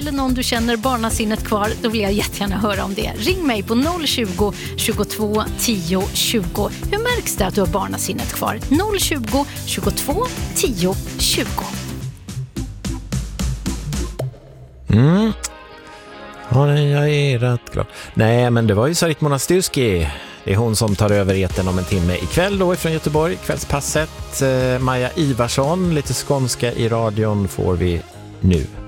eller någon du känner barnasinnet kvar, då vill jag jättegärna höra om det. Ring mig på 020 22 10 20. Hur märks det att du har barnasinnet kvar? 020 22 10 20. Ja, jag är rätt glad. Nej, men det var ju Sarit Monastirski. Det är hon som tar över eten om en timme ikväll då ifrån Göteborg. Kvällspasset. Maja Ivarsson, lite skånska i radion får vi nu.